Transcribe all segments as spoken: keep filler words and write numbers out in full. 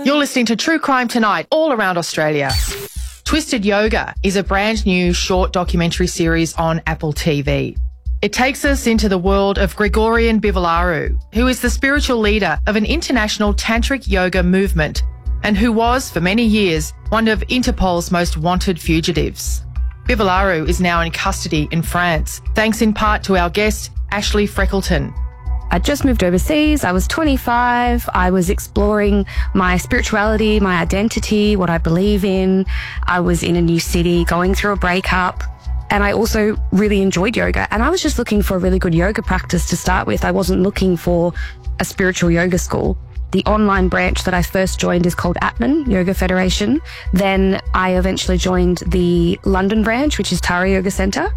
You're listening to True Crime Tonight, all around Australia. Twisted Yoga is a brand new short documentary series on Apple T V. It takes us into the world of Gregorian Bivalaru, who is the spiritual leader of an international tantric yoga movement and who was, for many years, one of Interpol's most wanted fugitives. Bivalaru is now in custody in France, thanks in part to our guest, Ashley Freckleton. I just moved overseas. I was twenty-five. I was exploring my spirituality, my identity, what I believe in. I was in a new city, going through a breakup. And I also really enjoyed yoga. And I was just looking for a really good yoga practice to start with. I wasn't looking for a spiritual yoga school. The online branch that I first joined is called Atman Yoga Federation. Then I eventually joined the London branch, which is Tara Yoga Centre.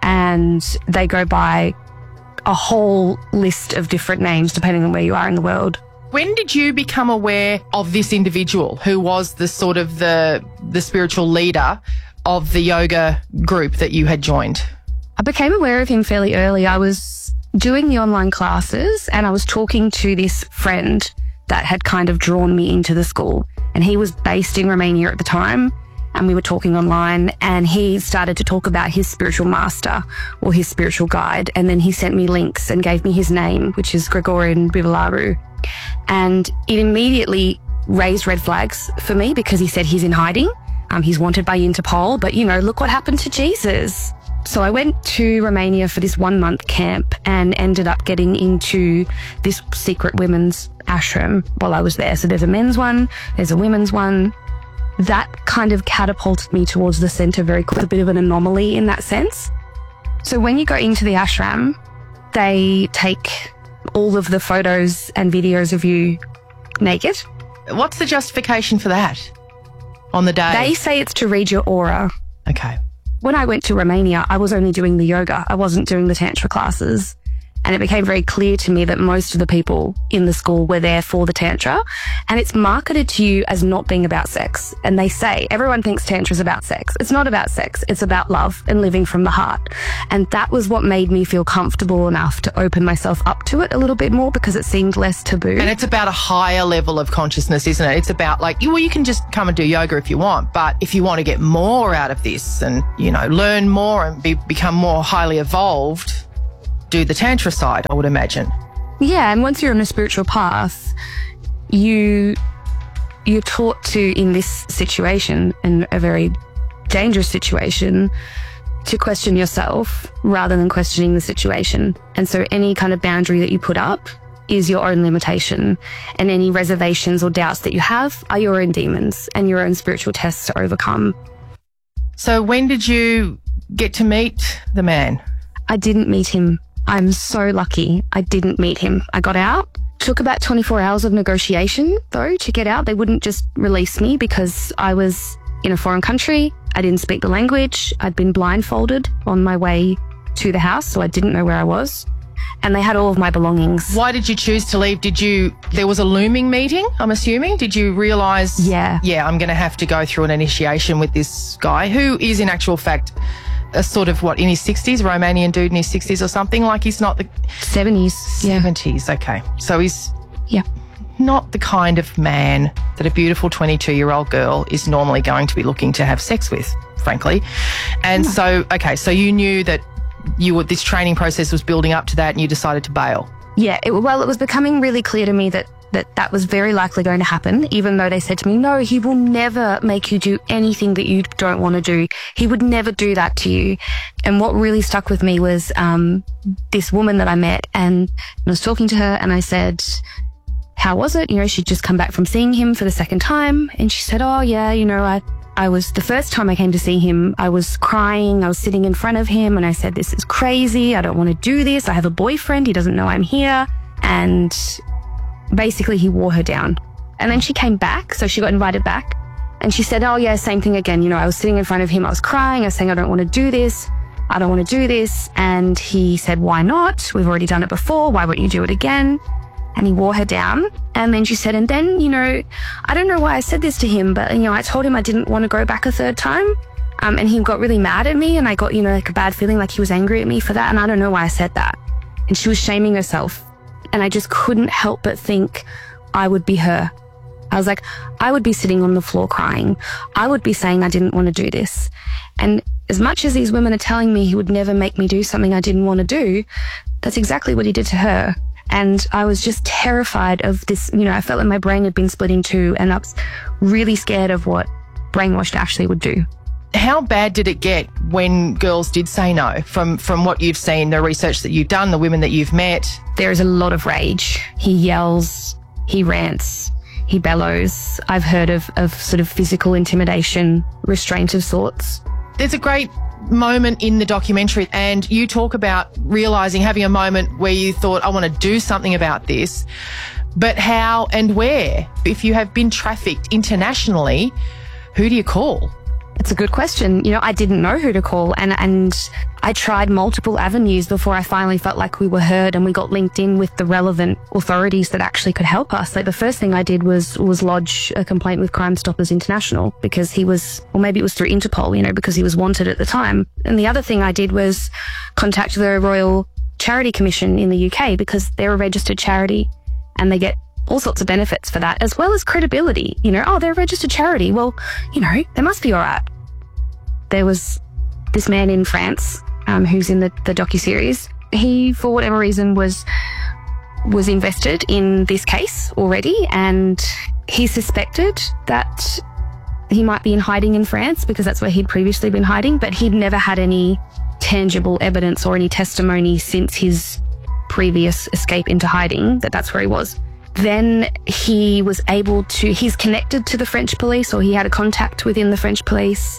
And they go by a whole list of different names depending on where you are in the world. When did you become aware of this individual who was the sort of the the spiritual leader of the yoga group that you had joined? I became aware of him fairly early. I was doing the online classes and I was talking to this friend that had kind of drawn me into the school, and he was based in Romania at the time. And we were talking online and he started to talk about his spiritual master or his spiritual guide. And then he sent me links and gave me his name, which is Gregorian Bivalaru. And it immediately raised red flags for me because he said he's in hiding. Um, he's wanted by Interpol, but you know, look what happened to Jesus. So I went to Romania for this one month camp and ended up getting into this secret women's ashram while I was there. So there's a men's one, there's a women's one. That kind of catapulted me towards the centre very quickly, a bit of an anomaly in that sense. So when you go into the ashram, they take all of the photos and videos of you naked. What's the justification for that on the day? They say it's to read your aura. Okay. When I went to Romania, I was only doing the yoga. I wasn't doing the tantra classes. And it became very clear to me that most of the people in the school were there for the tantra. And it's marketed to you as not being about sex. And they say, everyone thinks tantra is about sex. It's not about sex. It's about love and living from the heart. And that was what made me feel comfortable enough to open myself up to it a little bit more because it seemed less taboo. And it's about a higher level of consciousness, isn't it? It's about like, well, you can just come and do yoga if you want. But if you want to get more out of this and, you know, learn more and be, become more highly evolved, do the tantra side, I would imagine. Yeah, and once you're on a spiritual path, you you're taught to, in this situation, in a very dangerous situation, to question yourself rather than questioning the situation. And so any kind of boundary that you put up is your own limitation, and any reservations or doubts that you have are your own demons and your own spiritual tests to overcome. So when did you get to meet the man? I didn't meet him. I'm so lucky I didn't meet him. I got out. Took about twenty-four hours of negotiation, though, to get out. They wouldn't just release me because I was in a foreign country. I didn't speak the language. I'd been blindfolded on my way to the house, so I didn't know where I was. And they had all of my belongings. Why did you choose to leave? Did you, there was a looming meeting, I'm assuming? Did you realise, yeah, yeah, I'm going to have to go through an initiation with this guy who is in actual fact a sort of, what, in his sixties, a Romanian dude in his sixties or something? Like he's not the... seventies. seventies, yeah. Okay. So he's yeah, not the kind of man that a beautiful twenty-two-year-old girl is normally going to be looking to have sex with, frankly. And no. so, okay, so you knew that you were, this training process was building up to that and you decided to bail. Yeah, it, well, it was becoming really clear to me that that that was very likely going to happen, even though they said to me, no, he will never make you do anything that you don't want to do. He would never do that to you. And what really stuck with me was um, this woman that I met, and I was talking to her and I said, how was it? You know, she'd just come back from seeing him for the second time. And she said, oh, yeah, you know, I, I was, the first time I came to see him, I was crying. I was sitting in front of him and I said, this is crazy. I don't want to do this. I have a boyfriend. He doesn't know I'm here. And basically he wore her down. And then she came back, so she got invited back, and she said, oh yeah, same thing again. You know, I was sitting in front of him, I was crying, I was saying, I don't want to do this, I don't want to do this. And he said, why not? We've already done it before, why won't you do it again? And he wore her down. And then she said, and then, you know, I don't know why I said this to him, but, you know, I told him I didn't want to go back a third time. Um, and he got really mad at me, and I got, you know, like a bad feeling, like he was angry at me for that. And I don't know why I said that. And she was shaming herself. And I just couldn't help but think I would be her. I was like, I would be sitting on the floor crying. I would be saying I didn't want to do this. And as much as these women are telling me he would never make me do something I didn't want to do, that's exactly what he did to her. And I was just terrified of this. You know, I felt like my brain had been split in two, and I was really scared of what brainwashed Ashley would do. How bad did it get when girls did say no? From from what you've seen, the research that you've done, the women that you've met? There is a lot of rage. He yells, he rants, he bellows. I've heard of, of sort of physical intimidation, restraint of sorts. There's a great moment in the documentary, and you talk about realising, having a moment where you thought, I want to do something about this, but how and where? If you have been trafficked internationally, who do you call? It's a good question. You know, I didn't know who to call, and, and I tried multiple avenues before I finally felt like we were heard and we got linked in with the relevant authorities that actually could help us. Like, the first thing I did was was lodge a complaint with Crime Stoppers International, because he was, or maybe it was through Interpol, you know, because he was wanted at the time. And the other thing I did was contact the Royal Charity Commission in the U K, because they're a registered charity and they get all sorts of benefits for that, as well as credibility. You know, oh, they're a registered charity. Well, you know, they must be all right. There was this man in France um, who's in the, the docuseries. He, for whatever reason, was was invested in this case already, and he suspected that he might be in hiding in France, because that's where he'd previously been hiding, but he'd never had any tangible evidence or any testimony since his previous escape into hiding that that's where he was. Then he was able to, he's connected to the French police, or he had a contact within the French police,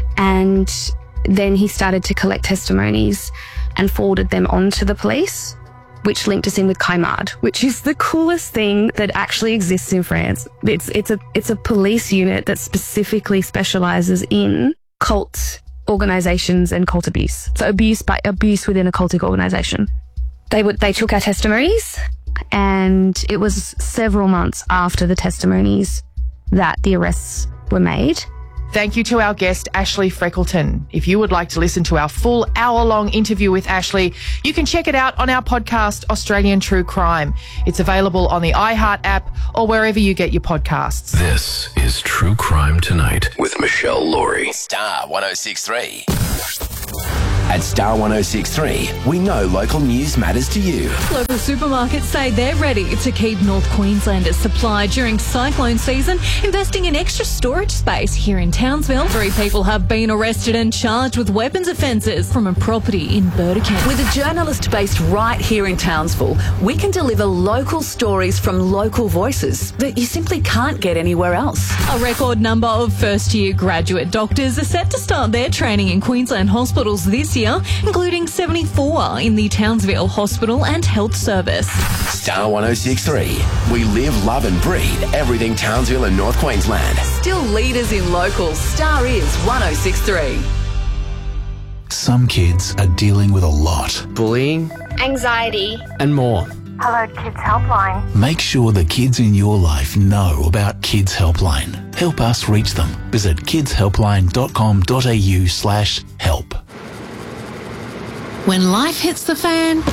and then he started to collect testimonies and forwarded them on to the police, which linked us in with CAIMAD, which is the coolest thing that actually exists in France. It's, it's a, it's a police unit that specifically specialises in cult organisations and cult abuse. So abuse by abuse within a cultic organisation. They would, they took our testimonies, and it was several months after the testimonies that the arrests were made. Thank you to our guest, Ashley Freckleton. If you would like to listen to our full hour-long interview with Ashley, you can check it out on our podcast, Australian True Crime. It's available on the iHeart app or wherever you get your podcasts. This is True Crime Tonight with Michelle Laurie. Star one oh six point three. At Star one oh six point three, we know local news matters to you. Local supermarkets say they're ready to keep North Queenslanders supplied during cyclone season, investing in extra storage space here in Townsville. Three people have been arrested and charged with weapons offences from a property in Burdekin. With a journalist based right here in Townsville, we can deliver local stories from local voices that you simply can't get anywhere else. A record number of first-year graduate doctors are set to start their training in Queensland hospitals this year, including seventy-four in the Townsville Hospital and Health Service. Star one oh six point three. We live, love and breathe everything Townsville and North Queensland. Still leaders in locals. Star is one oh six point three. Some kids are dealing with a lot. Bullying, anxiety, and more. Hello Kids Helpline. Make sure the kids in your life know about Kids Helpline. Help us reach them. Visit kidshelpline.com.au slash help. When life hits the fan,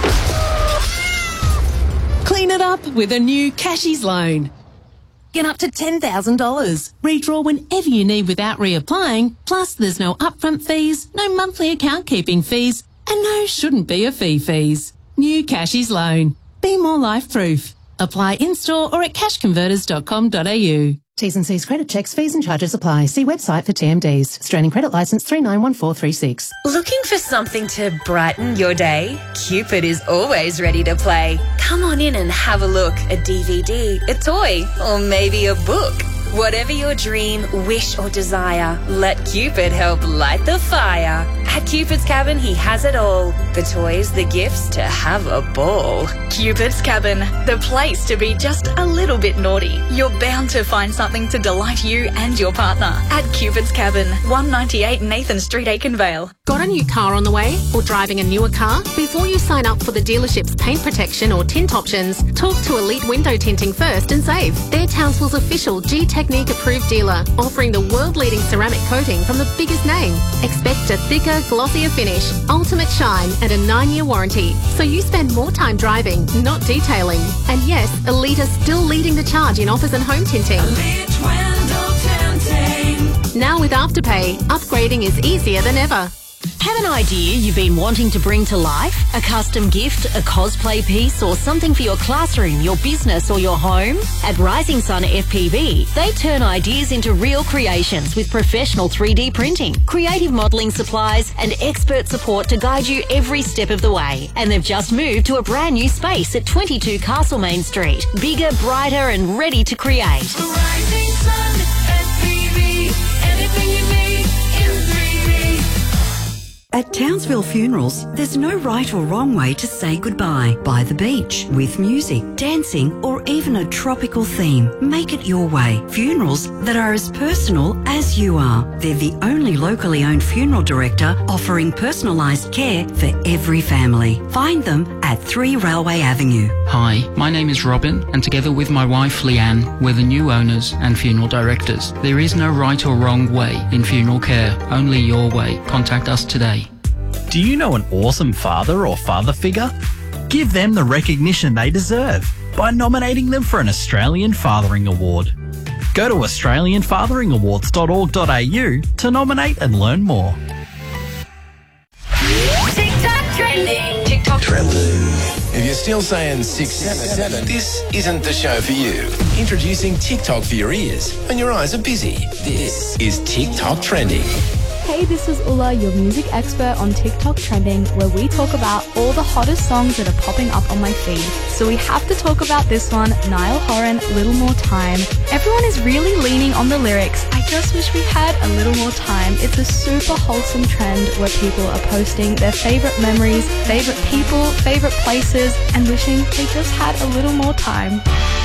clean it up with a new Cashies loan. Get up to ten thousand dollars. Redraw whenever you need without reapplying. Plus, there's no upfront fees, no monthly account keeping fees, and no shouldn't be a fee fees. New Cashies loan. Be more life-proof. Apply in-store or at cash converters dot com dot a u. T's and C's credit checks, fees and charges apply. See website for T M Ds. Australian Credit Licence three nine one four three six. Looking for something to brighten your day? Cupid is always ready to play. Come on in and have a look. A D V D, a toy, or maybe a book. Whatever your dream, wish or desire, let Cupid help light the fire. At Cupid's Cabin, he has it all. The toys, the gifts, to have a ball. Cupid's Cabin, the place to be just a little bit naughty. You're bound to find something to delight you and your partner. At Cupid's Cabin, one ninety-eight Nathan Street, Aikenvale. Got a new car on the way or driving a newer car? Before you sign up for the dealership's paint protection or tint options, talk to Elite Window Tinting first and save. They're Townsville's official G T Technique approved dealer, offering the world-leading ceramic coating from the biggest name. Expect a thicker, glossier finish, ultimate shine and a nine-year warranty. So you spend more time driving, not detailing. And yes, Elite is still leading the charge in offers and home tinting. Elite window tinting. Now with Afterpay, upgrading is easier than ever. Have an idea you've been wanting to bring to life? A custom gift, a cosplay piece, or something for your classroom, your business, or your home? At Rising Sun F P V, they turn ideas into real creations with professional three D printing, creative modelling supplies, and expert support to guide you every step of the way. And they've just moved to a brand new space at twenty-two Castlemaine Street. Bigger, brighter, and ready to create. Rising Sun F P V. Anything you need in three D. At Townsville Funerals, there's no right or wrong way to say goodbye. By the beach, with music, dancing, or even a tropical theme. Make it your way. Funerals that are as personal as you are. They're the only locally owned funeral director offering personalised care for every family. Find them at three Railway Avenue. Hi, my name is Robin, and together with my wife Leanne, we're the new owners and funeral directors. There is no right or wrong way in funeral care, only your way. Contact us today. Do you know an awesome father or father figure? Give them the recognition they deserve by nominating them for an Australian Fathering Award. Go to australian fathering awards dot org dot a u to nominate and learn more. TikTok trending. TikTok Trending. If you're still saying six seven seven, this isn't the show for you. Introducing TikTok for your ears when your eyes are busy. This is TikTok Trending. Hey, this is Ulla, your music expert on TikTok Trending, where we talk about all the hottest songs that are popping up on my feed. So we have to talk about this one, Niall Horan, Little More Time. Everyone is really leaning on the lyrics, I just wish we had a little more time. It's a super wholesome trend where people are posting their favourite memories, favourite people, favourite places, and wishing they just had a little more time.